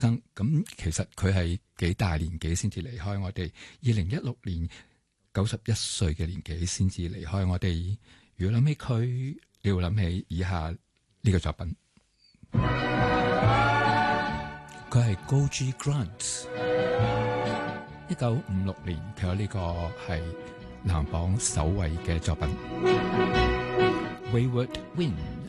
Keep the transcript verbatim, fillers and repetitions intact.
生。咁其實佢係幾大年紀先至離開我哋？二零一六年九十一歲嘅年紀先至離開我哋。如果諗起佢，你會諗起以下呢個作品。佢係 Goji Grant，一九五六年佢有呢個係排行榜首位嘅作品 Wayward Wind。